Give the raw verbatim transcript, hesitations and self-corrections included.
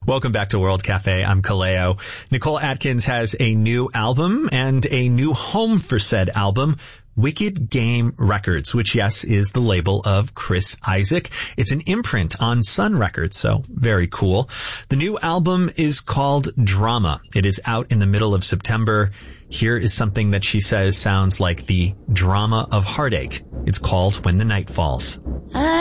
Welcome back to World Cafe. I'm Kaleo. Nicole Atkins has a new album and a new home for said album, Wicked Game Records, which, yes, is the label of Chris Isaak. It's an imprint on Sun Records, so very cool. The new album is called Drama. It is out in the middle of September. Here is something that she says sounds like the drama of heartache. It's called When the Night Falls.